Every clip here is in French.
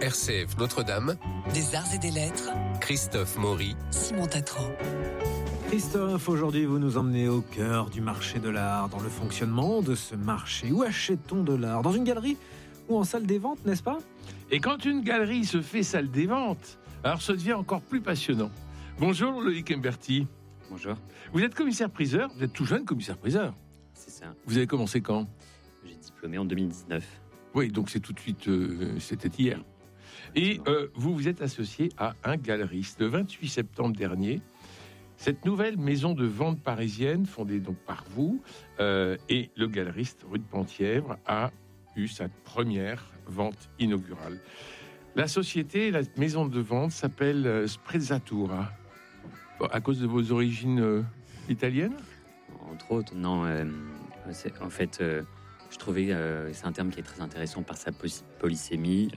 RCF Notre-Dame, des arts et des lettres, Christophe Maury, Simon Tatran. Christophe, aujourd'hui vous nous emmenez au cœur du marché de l'art, dans le fonctionnement de ce marché. Où achète-t-on de l'art ? Dans une galerie ou en salle des ventes, n'est-ce pas ? Et quand une galerie se fait salle des ventes, alors ça devient encore plus passionnant. Bonjour Loïc Emberti. Bonjour. Vous êtes commissaire-priseur, vous êtes tout jeune commissaire-priseur. C'est ça. Vous avez commencé quand ? J'ai diplômé en 2019. Oui, donc c'est tout de suite, c'était hier. Et vous êtes associé à un galeriste. Le 28 septembre dernier, cette nouvelle maison de vente parisienne, fondée donc par vous, et le galeriste rue de Penthièvre, a eu sa première vente inaugurale. La société, la maison de vente s'appelle Sprezzatura. À cause de vos origines italiennes ? Entre autres, non. En fait, je trouvais c'est un terme qui est très intéressant par sa polysémie,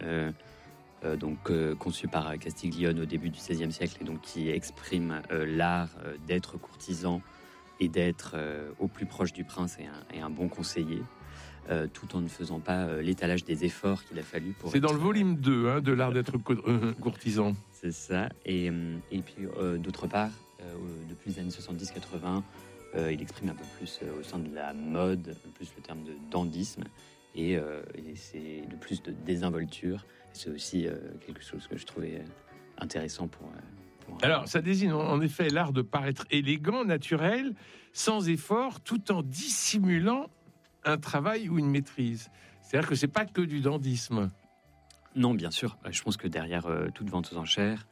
conçu par Castiglione au début du XVIe siècle, et donc qui exprime l'art d'être courtisan et d'être au plus proche du prince et un bon conseiller. Tout en ne faisant pas l'étalage des efforts qu'il a fallu pour... C'est dans le volume 2 de l'art d'être courtisan. C'est ça. Et puis, d'autre part, depuis les années 70-80, il exprime un peu plus au sein de la mode, plus le terme de dandisme, et c'est de plus de désinvolture. C'est aussi quelque chose que je trouvais intéressant pour... Alors, ça désigne en effet l'art de paraître élégant, naturel, sans effort, tout en dissimulant un travail ou une maîtrise. C'est-à-dire que c'est pas que du dandisme. Non, bien sûr. Je pense que derrière toute vente aux enchères,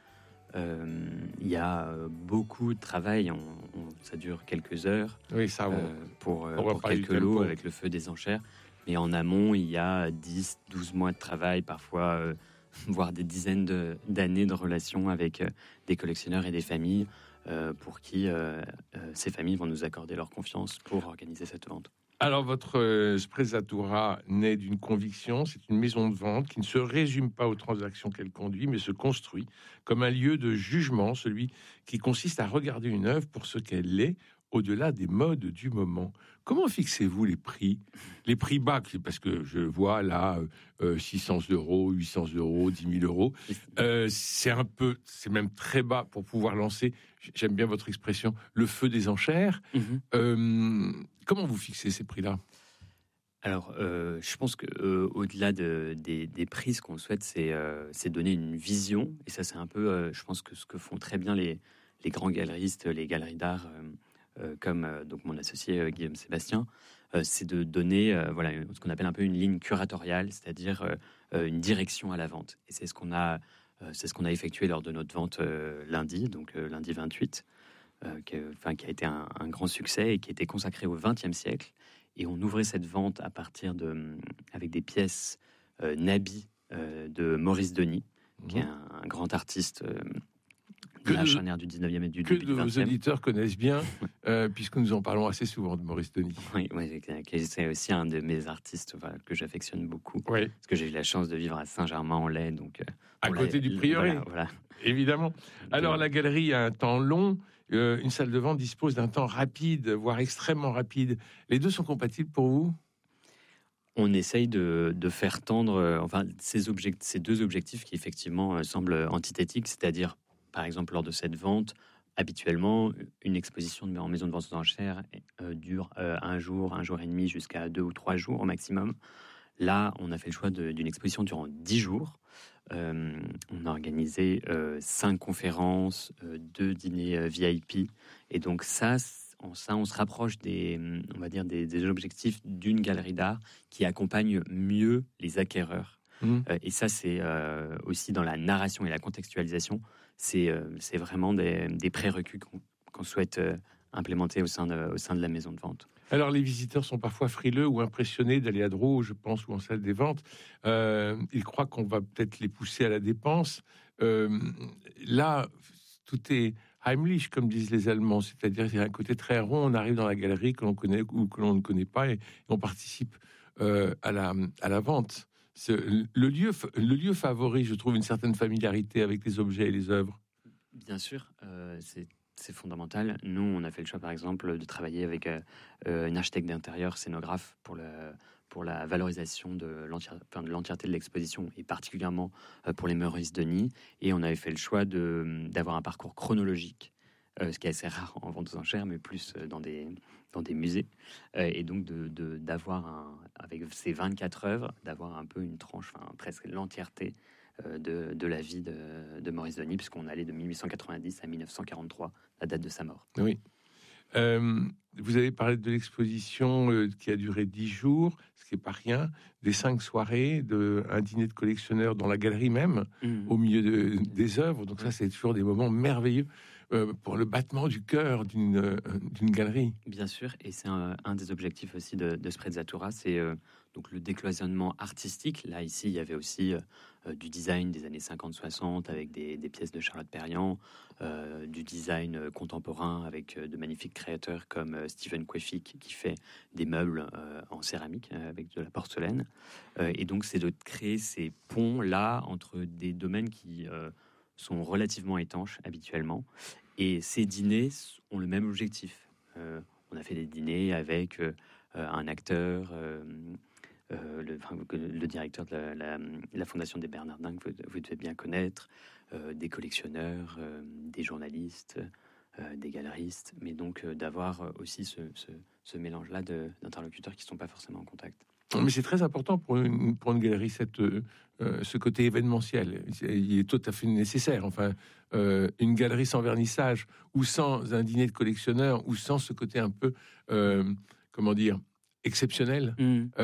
il y a beaucoup de travail. Ça dure quelques heures. Oui, ça va. Pour quelques lots avec le feu des enchères. Mais en amont, il y a 10, 12 mois de travail, parfois, voire des dizaines d'années de relations avec des collectionneurs et des familles pour qui ces familles vont nous accorder leur confiance pour organiser cette vente. Alors, votre Sprezzatura naît d'une conviction. C'est une maison de vente qui ne se résume pas aux transactions qu'elle conduit, mais se construit comme un lieu de jugement, celui qui consiste à regarder une œuvre pour ce qu'elle est, au-delà des modes du moment. Comment fixez-vous les prix ? Les prix bas, parce que je vois là 600 €, 800 €, 10 000 €. C'est même très bas pour pouvoir lancer, j'aime bien votre expression, le feu des enchères. Comment vous fixez ces prix-là ? Alors, je pense que au-delà des prix, ce qu'on souhaite, c'est donner une vision. Et ça, c'est un peu, je pense que ce que font très bien les grands galeristes, les galeries d'art, comme donc mon associé Guillaume Sébastien, c'est de donner ce qu'on appelle un peu une ligne curatoriale, c'est-à-dire une direction à la vente. Et c'est ce qu'on a effectué lors de notre vente lundi, donc lundi 28. Qui a été un grand succès et qui était consacré au XXe siècle. Et on ouvrait cette vente avec des pièces Nabi de Maurice Denis, qui est un grand artiste de la charnière du 19e et du début du 20e. Que nos auditeurs connaissent bien, puisque nous en parlons assez souvent de Maurice Denis. Oui, c'est aussi un de mes artistes que j'affectionne beaucoup. Oui. Parce que j'ai eu la chance de vivre à Saint-Germain-en-Laye. Donc, à côté du prieuré, voilà. Évidemment. Alors, la galerie a un temps long. Une salle de vente dispose d'un temps rapide, voire extrêmement rapide. Les deux sont compatibles pour vous ? On essaye de faire tendre ces deux objectifs qui effectivement semblent antithétiques, c'est-à-dire, par exemple, lors de cette vente, habituellement, une exposition en maison de vente aux enchères dure un jour et demi, jusqu'à 2 ou 3 jours au maximum. Là, on a fait le choix d'une exposition durant 10 jours. On a organisé 5 conférences, 2 dîners VIP. Et donc ça, on se rapproche des objectifs d'une galerie d'art qui accompagne mieux les acquéreurs. Et ça, c'est aussi dans la narration et la contextualisation. C'est vraiment des prérequis qu'on souhaite implémenter au sein de la maison de vente. Alors, les visiteurs sont parfois frileux ou impressionnés d'aller à Drouot, je pense, ou en salle des ventes. Ils croient qu'on va peut-être les pousser à la dépense. Là, tout est heimlich, comme disent les Allemands, c'est-à-dire qu'il y a un côté très rond. On arrive dans la galerie que l'on connaît ou que l'on ne connaît pas et on participe à la vente. Le lieu favorise, je trouve, une certaine familiarité avec les objets et les œuvres. Bien sûr, c'est fondamental. Nous, on a fait le choix, par exemple, de travailler avec une architecte d'intérieur scénographe pour pour la valorisation de l'entièreté de l'exposition, et particulièrement pour les Maurice Denis. Et on avait fait le choix d'avoir un parcours chronologique, ce qui est assez rare en vente aux enchères, mais plus dans des musées. Et donc d'avoir, avec ces 24 œuvres, d'avoir un peu une tranche, presque l'entièreté de la vie de Maurice Denis, puisqu'on allait de 1890 à 1943, la date de sa mort. Oui. Vous avez parlé de l'exposition qui a duré 10 jours, ce qui n'est pas rien, des 5 soirées, un dîner de collectionneurs dans la galerie même, au milieu des œuvres. Donc ça, c'est toujours des moments merveilleux pour le battement du cœur d'une galerie. Bien sûr, et c'est un des objectifs aussi de Sprezzatura, c'est donc le décloisonnement artistique. Là, ici, il y avait aussi du design des années 50-60 avec des pièces de Charlotte Perriand, du design contemporain avec de magnifiques créateurs comme Stephen Kwefik qui fait des meubles en céramique avec de la porcelaine. Et donc, c'est de créer ces ponts-là entre des domaines qui sont relativement étanches habituellement. Et ces dîners ont le même objectif. On a fait des dîners avec un acteur, le directeur de la Fondation des Bernardins, que vous devez bien connaître, des collectionneurs, des journalistes, des galeristes, mais donc d'avoir aussi ce mélange-là d'interlocuteurs qui ne sont pas forcément en contact. Mais c'est très important pour une galerie, ce côté événementiel. Il est tout à fait nécessaire. Enfin, une galerie sans vernissage, ou sans un dîner de collectionneurs, ou sans ce côté un peu, exceptionnel.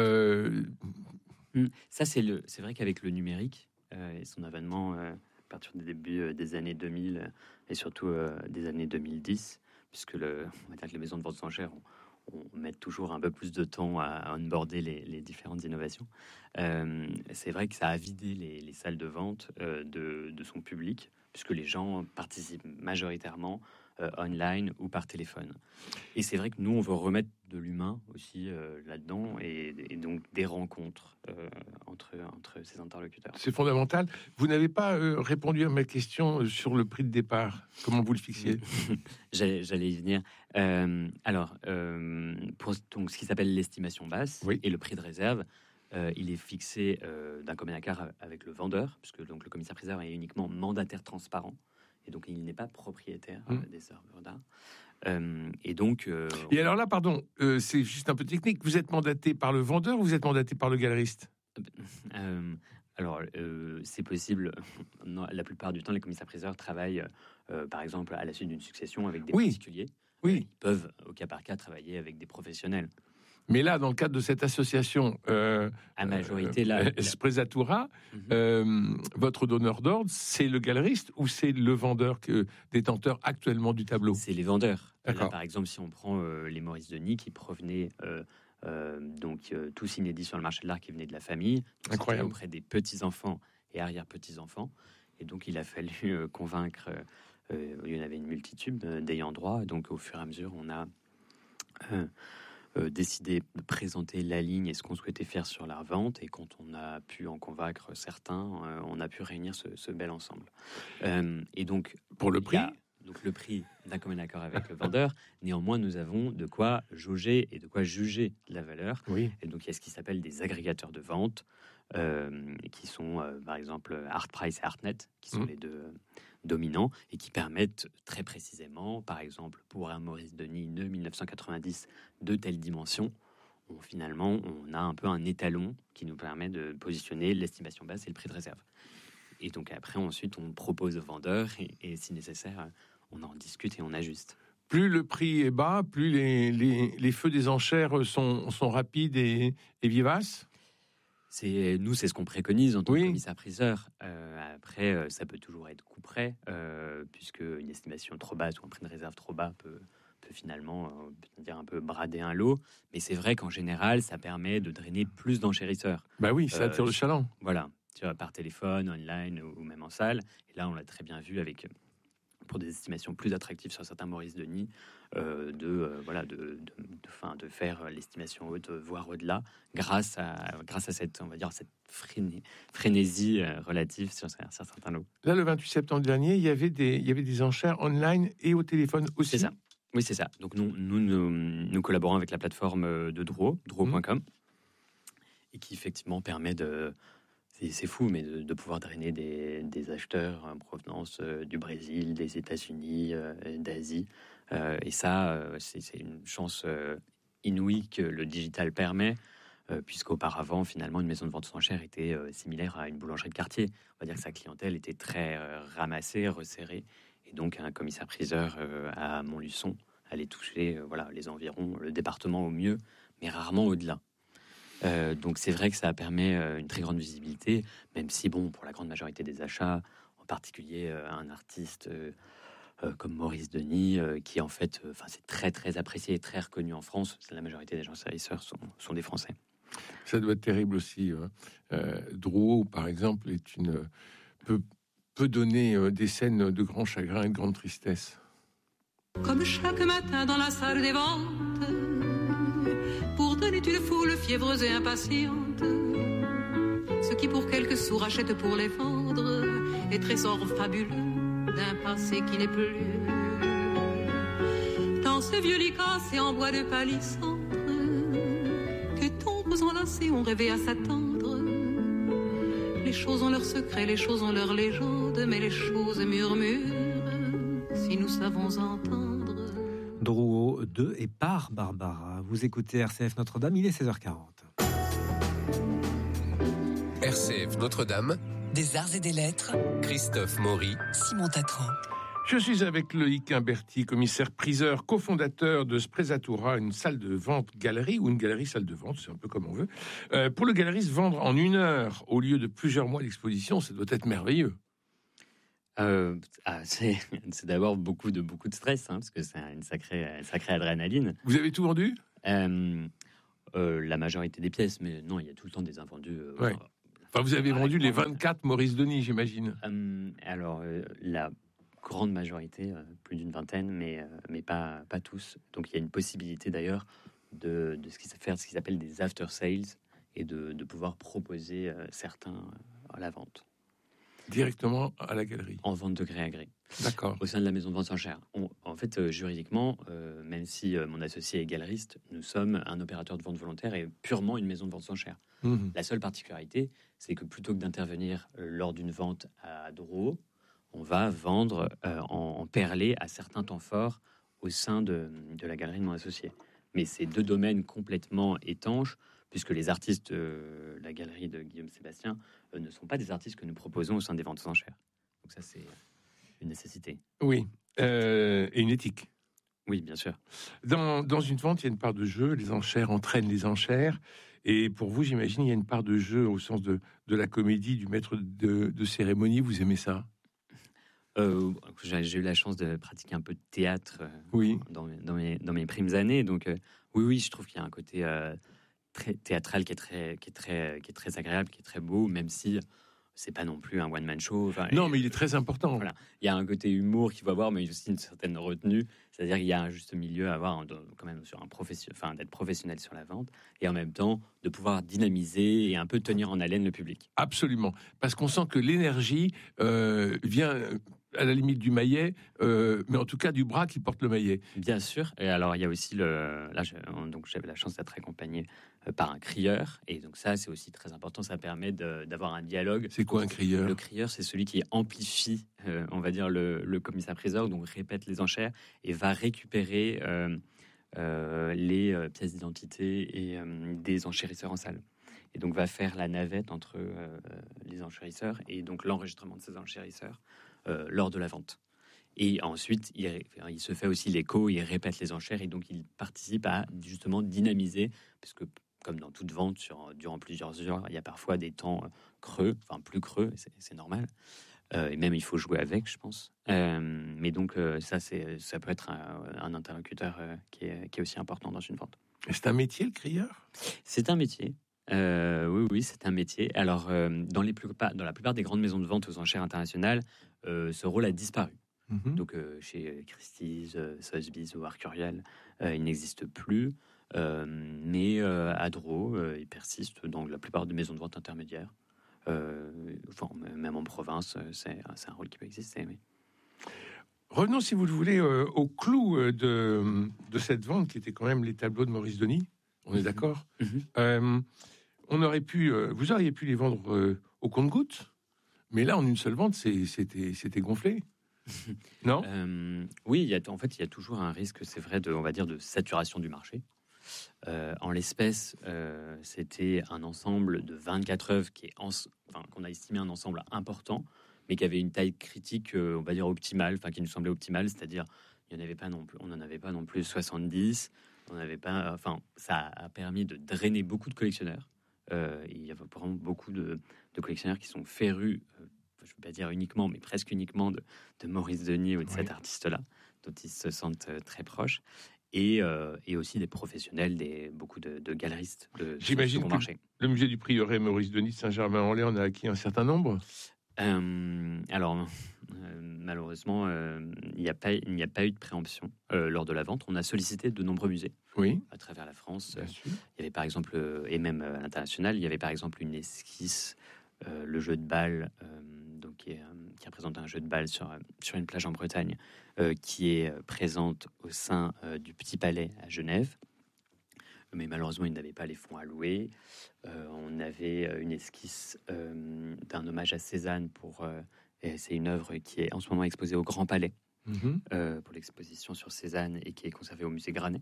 Ça, c'est vrai qu'avec le numérique et son avènement à partir du début des années 2000 et surtout des années 2010, puisque on va dire que les maisons de vente aux enchères on met toujours un peu plus de temps à onboarder les différentes innovations. C'est vrai que ça a vidé les salles de vente de son public, puisque les gens participent majoritairement online ou par téléphone. Et c'est vrai que nous, on veut remettre de l'humain aussi là-dedans, et donc des rencontres entre ces interlocuteurs. C'est fondamental. Vous n'avez pas répondu à ma question sur le prix de départ. Comment vous le fixiez? J'allais y venir. Pour donc, ce qui s'appelle l'estimation basse, oui, et le prix de réserve, il est fixé d'un commun accord avec le vendeur, puisque donc, le commissaire-priseur est uniquement mandataire transparent, et donc il n'est pas propriétaire des œuvres d'art. Et donc... Et alors là, pardon, c'est juste un peu technique. Vous êtes mandaté par le vendeur ou vous êtes mandaté par le galeriste? C'est possible. Non, la plupart du temps, les commissaires-priseurs travaillent, par exemple, à la suite d'une succession avec des particuliers. Oui. Ils peuvent, au cas par cas, travailler avec des professionnels. Mais là, dans le cadre de cette association, à majorité, Sprezzatura, votre donneur d'ordre, c'est le galeriste ou c'est le vendeur détenteur actuellement du tableau? C'est les vendeurs. Là, par exemple, si on prend les Maurice Denis qui provenaient tous inédits sur le marché de l'art, qui venaient de la famille, incroyable, auprès des petits-enfants et arrière-petits-enfants. Et donc, il a fallu convaincre, il y en avait une multitude d'ayants droit. Donc, au fur et à mesure, on a... décidé de présenter la ligne et ce qu'on souhaitait faire sur la vente, et quand on a pu en convaincre certains, on a pu réunir ce bel ensemble. Et donc pour le prix, donc le prix d'un commun accord avec le vendeur. Néanmoins, nous avons de quoi jauger et de quoi juger de la valeur. Oui. Et donc il y a ce qui s'appelle des agrégateurs de vente, qui sont par exemple Artprice et Artnet, qui sont les deux dominants, et qui permettent très précisément, par exemple pour un Maurice Denis de 1990 de telle dimension, finalement on a un peu un étalon qui nous permet de positionner l'estimation basse et le prix de réserve. Et donc après, ensuite, on propose au vendeur, et si nécessaire, on en discute et on ajuste. Plus le prix est bas, plus les feux des enchères sont rapides et vivaces. C'est ce qu'on préconise en tant que commissaire-priseur. Après, ça peut toujours être coup près, puisque une estimation trop basse ou un prix de réserve trop bas peut finalement un peu brader un lot. Mais c'est vrai qu'en général, ça permet de drainer plus d'enchérisseurs. Bah oui, ça attire le chaland. Voilà, par téléphone, online ou même en salle. Et là, on l'a très bien vu pour des estimations plus attractives sur certains Maurice Denis, de faire l'estimation haute, voire au-delà, grâce à cette, on va dire, cette frénésie relative sur certains lots. Là, le 28 septembre dernier, il y avait des enchères online et au téléphone aussi. C'est ça. Oui, c'est ça. Donc nous collaborons avec la plateforme de Drouot, drouot.com. et qui effectivement permet c'est fou, mais de pouvoir drainer des acheteurs en provenance du Brésil, des États-Unis, d'Asie. Et ça, c'est une chance inouïe que le digital permet, puisqu'auparavant, finalement, une maison de vente aux enchères était similaire à une boulangerie de quartier. On va dire que sa clientèle était très ramassée, resserrée. Et donc, un commissaire-priseur à Montluçon allait toucher les environs, le département au mieux, mais rarement au-delà. Donc c'est vrai que ça permet une très grande visibilité, même si pour la grande majorité des achats, en particulier un artiste comme Maurice Denis, qui en fait, c'est très très apprécié et très reconnu en France. La majorité des gens salisseurs sont des Français. Ça doit être terrible aussi. Drouot, par exemple, peut donner des scènes de grand chagrin et de grande tristesse. Comme chaque matin dans la salle des ventes, pour donner une foule fiévreuse et impatiente, ceux qui pour quelques sous rachètent pour les vendre, et trésors fabuleux d'un passé qui n'est plus. Dans ce vieux lit cassé en bois de palissandre, que tombes enlacées ont rêvé à s'attendre. Les choses ont leurs secrets, les choses ont leurs légendes, mais les choses murmurent si nous savons entendre. Drouot de et par Barbara. Vous écoutez RCF Notre-Dame, il est 16h40. RCF Notre-Dame, Des arts et des lettres, Christophe Maury, Simon Tatran. Je suis avec Loïc Imberti, commissaire-priseur, cofondateur de Sprezzatura, une salle de vente-galerie ou une galerie-salle de vente, c'est un peu comme on veut. Pour le galeriste, vendre en 1 heure au lieu de plusieurs mois d'exposition, ça doit être merveilleux. C'est d'abord beaucoup de stress, parce que c'est une sacrée adrénaline. Vous avez tout vendu ? La majorité des pièces, mais non, il y a tout le temps des invendus. Ouais. Enfin, vous avez vendu les 24 Maurice Denis, j'imagine. Alors, la grande majorité, plus d'une vingtaine, mais pas tous. Donc, il y a une possibilité d'ailleurs de ce qui s'appelle des after sales et de pouvoir proposer certains à la vente. Directement à la galerie. En vente de gré à gré. D'accord. Au sein de la maison de vente aux enchères. En fait, juridiquement, même si mon associé est galeriste, nous sommes un opérateur de vente volontaire et purement une maison de vente aux enchères. Mmh. La seule particularité, c'est que plutôt que d'intervenir lors d'une vente à Drouot, on va vendre en perlé à certains temps forts au sein de la galerie de mon associé. Mais c'est 2 domaines complètement étanches, puisque les artistes de la galerie de Guillaume Sébastien ne sont pas des artistes que nous proposons au sein des ventes aux enchères. Donc ça, c'est une nécessité. Oui, et une éthique. Oui, bien sûr. Dans une vente, il y a une part de jeu, les enchères entraînent les enchères, et pour vous, j'imagine, il y a une part de jeu au sens de la comédie, du maître de cérémonie, vous aimez ça ? J'ai eu la chance de pratiquer un peu de théâtre oui. dans mes primes années, donc oui, je trouve qu'il y a un côté très théâtral qui est très agréable, qui est très beau, même si c'est pas non plus un one-man show. Non, mais il est très important. Voilà. Il y a un côté humour qu'il faut avoir, mais aussi une certaine retenue. C'est-à-dire qu'il y a un juste milieu à avoir quand même sur d'être professionnel sur la vente et en même temps de pouvoir dynamiser et un peu tenir en haleine le public. Absolument. Parce qu'on sent que l'énergie vient à la limite du maillet, mais en tout cas du bras qui porte le maillet. Bien sûr. Et alors, il y a aussi donc j'avais la chance d'être accompagné par un crieur. Et donc ça, c'est aussi très important. Ça permet d'avoir un dialogue. C'est quoi un crieur ? Le crieur, c'est celui qui amplifie, on va dire, le commissaire-priseur, donc répète les enchères et va récupérer les pièces d'identité et des enchérisseurs en salle. Et donc va faire la navette entre les enchérisseurs et donc l'enregistrement de ces enchérisseurs lors de la vente. Et ensuite, il se fait aussi l'écho, il répète les enchères et donc il participe à justement dynamiser, parce que comme dans toute vente, durant plusieurs heures, il y a parfois des temps creux, enfin plus creux, c'est normal. Et même il faut jouer avec, je pense. Mais donc ça peut être un interlocuteur qui est aussi important dans une vente. Et c'est un métier, le crieur ? C'est un métier. Oui, c'est un métier. Alors, dans la plupart des grandes maisons de vente aux enchères internationales, ce rôle a disparu. Mm-hmm. Donc, chez Christie's, Sotheby's ou Arcurial, il n'existe plus. Mais à Drouot, il persiste dans la plupart des maisons de vente intermédiaires. Même en province, c'est un rôle qui peut exister. Mais... Revenons, si vous le voulez, au clou de cette vente, qui était quand même les tableaux de Maurice Denis. On est d'accord ? Mm-hmm. vous auriez pu les vendre au compte-gouttes, mais là, en une seule vente, c'était gonflé. Non ? Oui, il y a toujours un risque, c'est vrai, de saturation du marché. En l'espèce, c'était un ensemble de 24 œuvres qu'on a estimé un ensemble important, mais qui avait une taille critique, on va dire optimale, qui nous semblait optimale, c'est-à-dire on n'en avait pas non plus 70. Ça a permis de drainer beaucoup de collectionneurs. Il y a vraiment beaucoup de collectionneurs qui sont férus, je ne veux pas dire uniquement, mais presque uniquement de Maurice Denis ou de cet artiste-là, dont ils se sentent très proches. Et aussi des professionnels, beaucoup de galeristes J'imagine que marché. Le musée du Prieuré Maurice Denis de Saint-Germain-en-Laye en a acquis un certain nombre. Malheureusement, il n'y a pas eu de préemption lors de la vente. On a sollicité de nombreux musées à travers la France. Bien sûr. Il y avait par exemple, et même à l'international, il y avait par exemple une esquisse, le jeu de balle, qui représente un jeu de balle sur une plage en Bretagne, qui est présente au sein du Petit Palais à Genève. Mais malheureusement, ils n'avaient pas les fonds alloués. On avait une esquisse d'un hommage à Cézanne et c'est une œuvre qui est en ce moment exposée au Grand Palais pour l'exposition sur Cézanne et qui est conservée au musée Granet.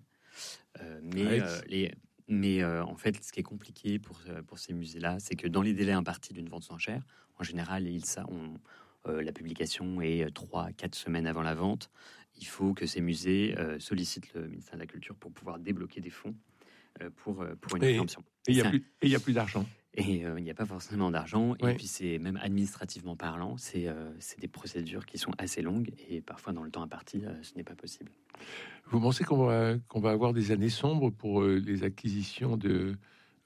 Mais en fait, ce qui est compliqué pour ces musées-là, c'est que dans les délais impartis d'une vente sans enchère, en général, la publication est 3-4 semaines avant la vente. Il faut que ces musées sollicitent le ministère de la Culture pour pouvoir débloquer des fonds pour une préemption. Et il n'y a plus d'argent. Et il n'y a pas forcément d'argent. Et puis, c'est même administrativement parlant, c'est des procédures qui sont assez longues. Et parfois, dans le temps imparti, ce n'est pas possible. Vous pensez qu'on va avoir des années sombres pour les acquisitions des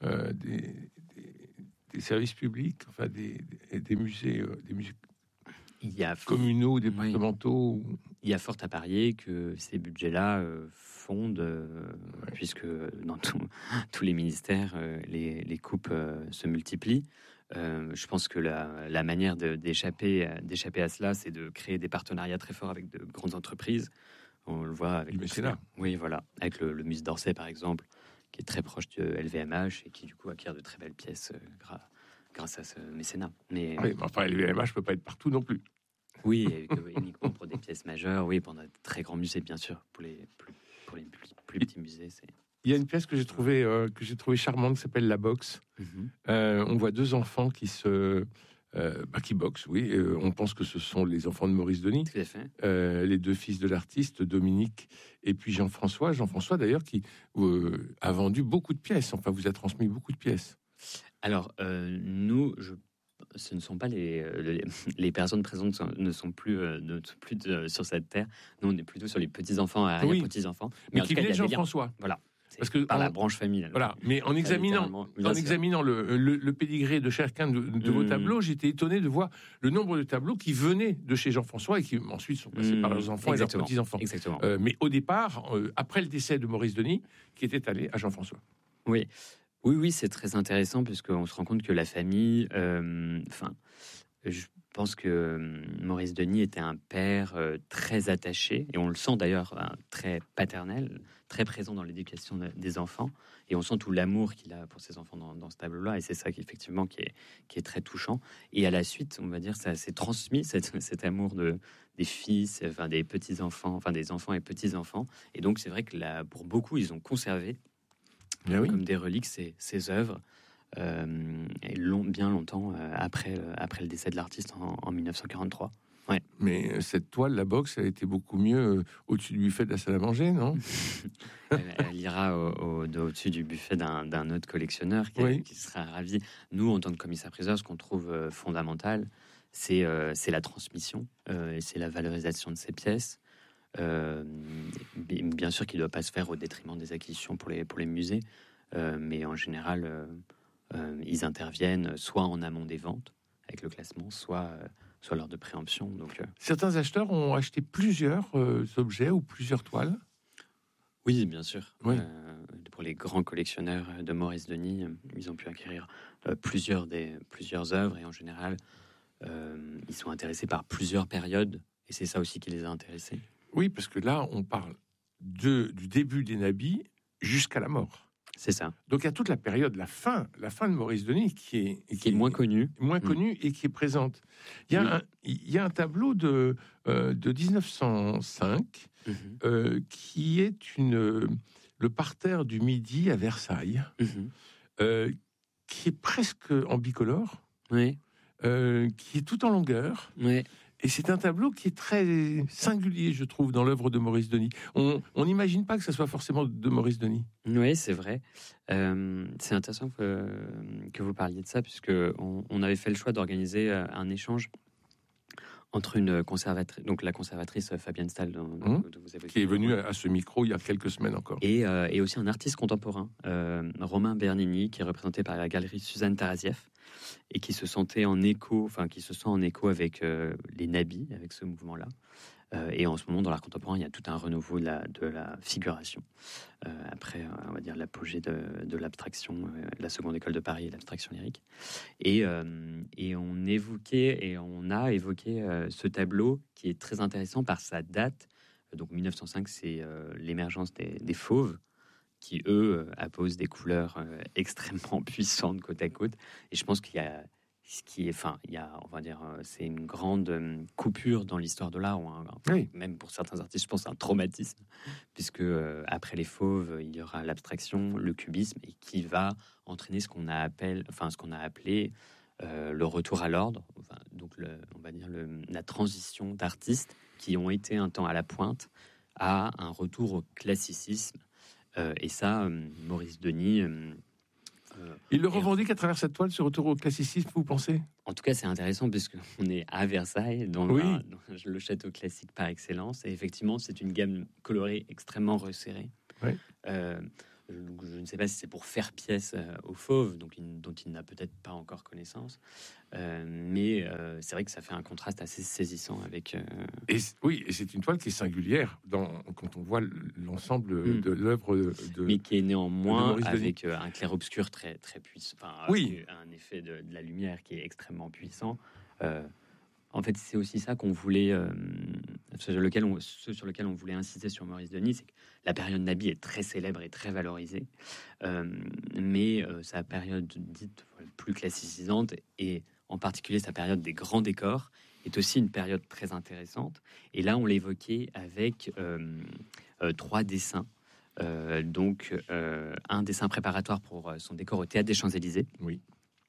services publics, des musées communaux, départementaux? Il y a fort à parier que ces budgets-là fondent, puisque dans tous les ministères, les coupes se multiplient. Je pense que la manière d'échapper à cela, c'est de créer des partenariats très forts avec de grandes entreprises. On le voit avec le mécénat. Oui, voilà, avec le musée d'Orsay, par exemple, qui est très proche de LVMH et qui, du coup, acquiert de très belles pièces grâce à ce mécénat. Mais LVMH ne peut pas être partout non plus. Oui, uniquement pour des pièces majeures, oui, pour de très grands musées, bien sûr. Pour les plus petits musées, c'est... Il y a une pièce que j'ai trouvée charmante qui s'appelle La Boxe. On voit deux enfants qui boxent, oui. On pense que ce sont les enfants de Maurice Denis. Tout à fait. Les deux fils de l'artiste, Dominique et puis Jean-François. Jean-François, d'ailleurs, qui a vendu beaucoup de pièces. Enfin, vous a transmis beaucoup de pièces. Alors, ce ne sont pas les personnes présentes ne sont plus sur cette terre. Nous, on est plutôt sur les petits-enfants, arrière-petits-enfants. Mais qui viennent de Jean-François. Voilà. Parce que la branche familiale. Voilà. Mais en examinant le pédigré de chacun de vos tableaux, j'étais étonné de voir le nombre de tableaux qui venaient de chez Jean-François et qui ensuite sont passés par leurs enfants et leurs petits-enfants. Exactement. Mais au départ, après le décès de Maurice Denis, qui était allé à Jean-François. Oui, c'est très intéressant puisqu'on se rend compte que la famille, je pense que Maurice Denis était un père très attaché, et on le sent d'ailleurs très paternel, très présent dans l'éducation des enfants, et on sent tout l'amour qu'il a pour ses enfants dans ce tableau-là, et c'est ça qui est très touchant. Et à la suite, on va dire, ça s'est transmis, cet amour des fils, des petits-enfants, des enfants et petits-enfants, et donc c'est vrai que pour beaucoup, ils ont conservé comme des reliques ces œuvres, et bien longtemps après le décès de l'artiste en 1943. Ouais. Mais cette toile, La Boxe, elle a été beaucoup mieux au-dessus du buffet de la salle à manger, non? Elle ira au-dessus du buffet d'un autre collectionneur qui sera ravi. Nous, en tant que commissaire-priseur, ce qu'on trouve fondamental, c'est la transmission et c'est la valorisation de ces pièces. Bien sûr qu'il ne doit pas se faire au détriment des acquisitions pour les musées, mais en général, ils interviennent soit en amont des ventes avec le classement, soit lors de préemption. Donc, certains acheteurs ont acheté plusieurs objets ou plusieurs toiles. Oui, bien sûr. Pour les grands collectionneurs de Maurice Denis, ils ont pu acquérir plusieurs œuvres, et en général, ils sont intéressés par plusieurs périodes, et c'est ça aussi qui les a intéressés. Oui, parce que là, on parle du début des nabis jusqu'à la mort. C'est ça. Donc il y a toute la période, la fin de Maurice Denis qui est moins connue. Moins connue et qui est présente. Il y a un tableau de 1905 qui est le parterre du Midi à Versailles, qui est presque en bicolore, qui est tout en longueur. Oui. Et c'est un tableau qui est très singulier, je trouve, dans l'œuvre de Maurice Denis. On n'imagine pas que ce soit forcément de Maurice Denis. Oui, c'est vrai. C'est intéressant que vous parliez de ça, puisque on avait fait le choix d'organiser un échange entre une conservatrice, donc la conservatrice Fabienne Stahl, dont vous évoquez, qui est venue à ce micro il y a quelques semaines encore, et aussi un artiste contemporain, Romain Bernini, qui est représenté par la galerie Suzanne Tarasieff, et qui se sentait en écho, qui se sent en écho avec les nabis, avec ce mouvement-là. Et en ce moment, dans l'art contemporain, il y a tout un renouveau de la figuration. Après, on va dire, l'apogée de l'abstraction, la seconde école de Paris et l'abstraction lyrique. Et on a évoqué ce tableau qui est très intéressant par sa date. Donc 1905, c'est l'émergence des fauves, qui, eux, apposent des couleurs extrêmement puissantes côte à côte. Et je pense qu'il y a on va dire, c'est une grande coupure dans l'histoire de l'art, même pour certains artistes, je pense, un traumatisme, puisque après les fauves, il y aura l'abstraction, le cubisme, et qui va entraîner ce qu'on a appelé le retour à l'ordre, donc on va dire la transition d'artistes qui ont été un temps à la pointe à un retour au classicisme. Et ça, Maurice Denis... il le revendique à travers cette toile, ce retour au classicisme, vous pensez? En tout cas, c'est intéressant puisqu'on est à Versailles, dans le château classique par excellence. Et effectivement, c'est une gamme colorée extrêmement resserrée. Oui. Je ne sais pas si c'est pour faire pièce aux fauves, dont il n'a peut-être pas encore connaissance. Mais c'est vrai que ça fait un contraste assez saisissant avec... Et c'est une toile qui est singulière quand on voit l'ensemble de l'œuvre mais qui est néanmoins avec un clair-obscur très, très puissant. Un effet de la lumière qui est extrêmement puissant. En fait, c'est aussi ça qu'on voulait... sur lequel on voulait insister sur Maurice Denis, c'est que la période Nabi est très célèbre et très valorisée, mais sa période dite plus classicisante, et en particulier sa période des grands décors, est aussi une période très intéressante. Et là, on l'évoquait avec 3 dessins. Donc, un dessin préparatoire pour son décor au Théâtre des Champs-Élysées. Oui.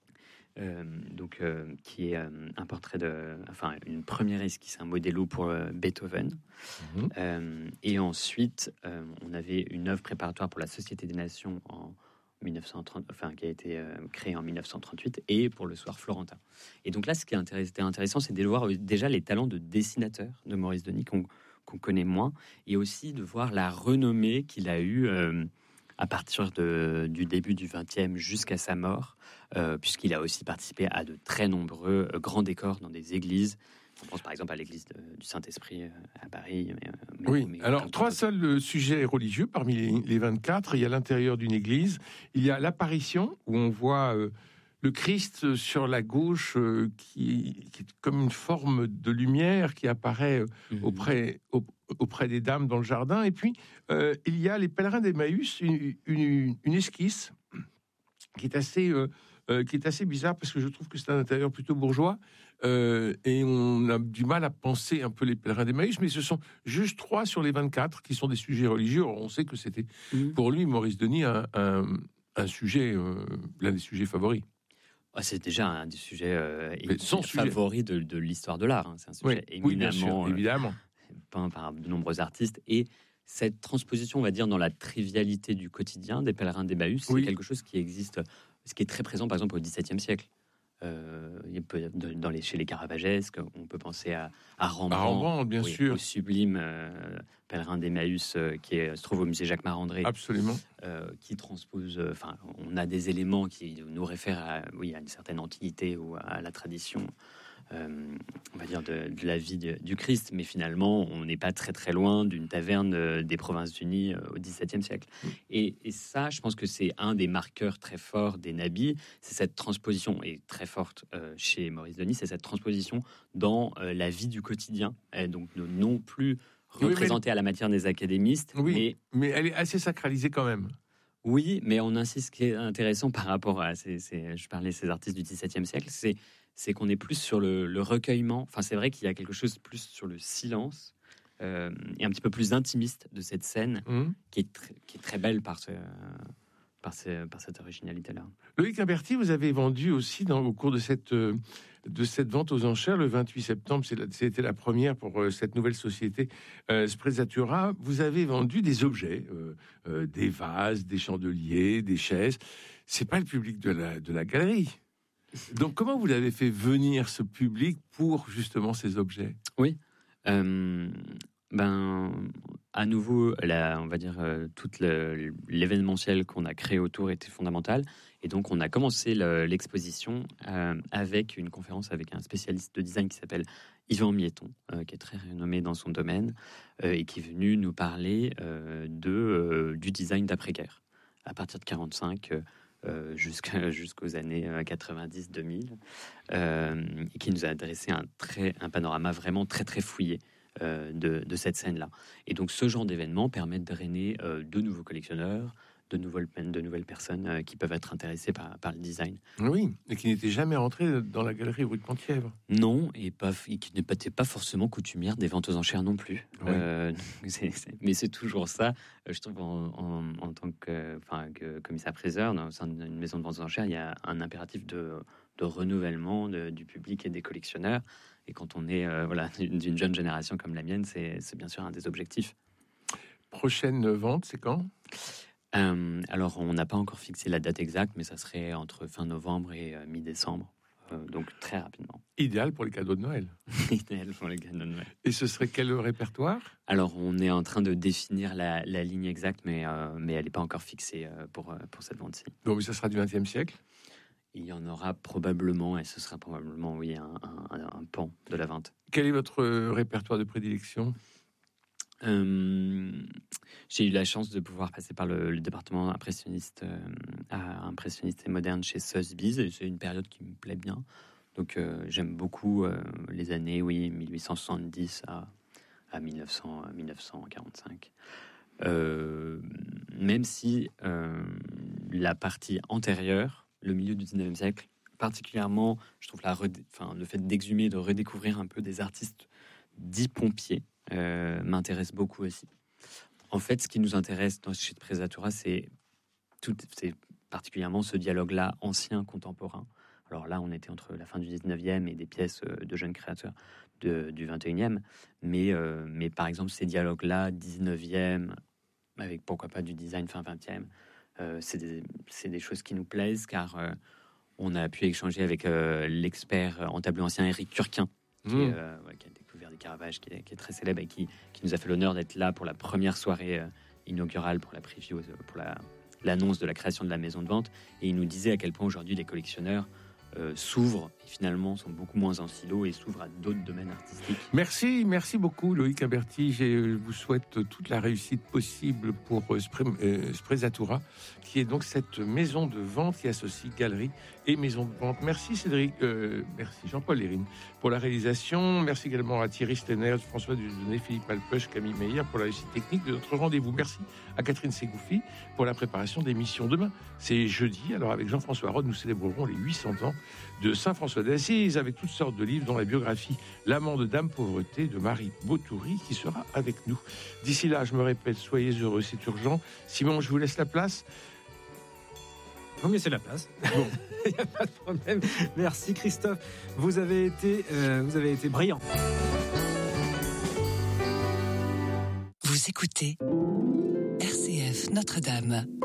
Qui est un portrait une première esquisse, un modello pour Beethoven. Et ensuite, on avait une œuvre préparatoire pour la Société des Nations en 1930, qui a été créée en 1938, et pour le Soir florentin. Et donc là, ce qui était intéressant, c'est de voir déjà les talents de dessinateur de Maurice Denis qu'on connaît moins, et aussi de voir la renommée qu'il a eue à partir du début du XXe jusqu'à sa mort, puisqu'il a aussi participé à de très nombreux grands décors dans des églises. On pense par exemple à l'église du Saint-Esprit à Paris. Alors 3 seuls sujets religieux parmi les 24. Il y a l'intérieur d'une église, il y a l'apparition, où on voit le Christ sur la gauche, qui est comme une forme de lumière qui apparaît auprès des dames dans le jardin. Et puis, il y a les pèlerins d'Emmaüs, une esquisse qui est assez bizarre, parce que je trouve que c'est un intérieur plutôt bourgeois, et on a du mal à penser un peu les pèlerins d'Emmaüs, mais ce sont juste 3 sur les 24 qui sont des sujets religieux. On sait que c'était pour lui, Maurice Denis, un sujet, l'un des sujets favoris. C'est déjà un des sujets favoris de l'histoire de l'art. C'est un sujet éminemment évidemment peint par de nombreux artistes. Et cette transposition, on va dire, dans la trivialité du quotidien des pèlerins d'Emmaüs, c'est quelque chose qui existe, ce qui est très présent, par exemple, au XVIIe siècle. Chez les Caravagesques, on peut penser à Rembrandt, bien sûr, au sublime pèlerin d'Emmaüs qui se trouve au musée Jacques Marandré. Absolument. Qui transpose. On a des éléments qui nous réfèrent à une certaine antiquité ou à la tradition, on va dire, de la vie du Christ, mais finalement, on n'est pas très très loin d'une taverne des Provinces-Unies au XVIIe siècle. Et ça, je pense que c'est un des marqueurs très forts des nabis, c'est cette transposition, et très forte chez Maurice Denis, c'est cette transposition dans la vie du quotidien, donc non plus représentée à la matière des académistes. Mais elle est assez sacralisée quand même. Oui, mais on insiste, ce qui est intéressant par rapport à je parlais de ces artistes du XVIIe siècle, c'est qu'on est plus sur le recueillement. Enfin, c'est vrai qu'il y a quelque chose plus sur le silence et un petit peu plus intimiste de cette scène qui est très belle par cette originalité-là. Loïc Imberti, vous avez vendu aussi au cours de cette vente aux enchères le 28 septembre, c'était la première pour cette nouvelle société Sprezzatura. Vous avez vendu des objets, des vases, des chandeliers, des chaises. C'est pas le public de la galerie. Donc comment vous l'avez fait venir ce public pour justement ces objets? Oui. À nouveau, on va dire tout l'événementiel qu'on a créé autour était fondamental. Et donc, on a commencé l'exposition avec une conférence avec un spécialiste de design qui s'appelle Yvan Mietton, qui est très renommé dans son domaine, et qui est venu nous parler du design d'après-guerre, à partir de 1945 jusqu'aux années 90-2000, et qui nous a adressé un panorama vraiment très, très fouillé de cette scène-là. Et donc, ce genre d'événement permet de drainer de nouveaux collectionneurs, de nouvelles personnes qui peuvent être intéressées par le design. Oui, et qui n'étaient jamais rentrées dans la galerie rue de Penthièvre. Non, et qui n'étaient pas forcément coutumières des ventes aux enchères non plus. Oui. Mais c'est toujours ça. Je trouve en tant que commissaire-priseur, dans une maison de vente aux enchères, il y a un impératif de renouvellement du public et des collectionneurs. Et quand on est d'une jeune génération comme la mienne, c'est bien sûr un des objectifs. Prochaine vente, c'est quand ? Alors, on n'a pas encore fixé la date exacte, mais ça serait entre fin novembre et mi-décembre, donc très rapidement. Idéal pour les cadeaux de Noël. Idéal pour les cadeaux de Noël. Et ce serait quel répertoire ? Alors, on est en train de définir la ligne exacte, mais elle n'est pas encore fixée pour cette vente-ci. Donc, ça sera du XXe siècle ? Il y en aura probablement, et ce sera probablement, oui, un pan de la vente. Quel est votre répertoire de prédilection ? J'ai eu la chance de pouvoir passer par le département impressionniste et moderne chez Sotheby's, et c'est une période qui me plaît bien. Donc j'aime beaucoup les années 1870 à 1945. Même si la partie antérieure, le milieu du 19e siècle, particulièrement, je trouve le fait d'exhumer, de redécouvrir un peu des artistes dits pompiers, m'intéresse beaucoup aussi. En fait, ce qui nous intéresse chez Sprezzatura, c'est particulièrement ce dialogue-là ancien-contemporain. Alors là, on était entre la fin du 19e et des pièces de jeunes créateurs du 21e. Mais par exemple, ces dialogues-là, 19e, avec pourquoi pas du design fin 20e, c'est des choses qui nous plaisent, car on a pu échanger avec l'expert en tableau ancien Éric Turquin, qui a découvert des Caravages, qui est très célèbre et qui nous a fait l'honneur d'être là pour la première soirée inaugurale, pour la preview, pour l'annonce de la création de la maison de vente. Et il nous disait à quel point aujourd'hui les collectionneurs s'ouvrent et finalement sont beaucoup moins en silo et s'ouvrent à d'autres domaines artistiques. Merci beaucoup Loïc Imberti. Je vous souhaite toute la réussite possible pour Sprezzatura, qui est donc cette maison de vente qui associe galerie et maison de vente. Merci Cédric, merci Jean-Paul Lérine pour la réalisation. Merci également à Thierry Stenner, François Dudonné, Philippe Alpeuch, Camille Meyer pour la réussite technique de notre rendez-vous. Merci à Catherine Ségoufi pour la préparation d'émissions. Demain, c'est jeudi. Alors avec Jean-François Rode, nous célébrerons les 800 ans de Saint-François d'Assise avec toutes sortes de livres, dont la biographie L'amant de Dame Pauvreté de Marie Bautoury qui sera avec nous. D'ici là, je me répète, soyez heureux, c'est urgent. Simon, je vous laisse la place. Vous me laissez la place. Bon. Il n'y a pas de problème. Merci Christophe. Vous avez été brillant. Vous écoutez RCF Notre-Dame.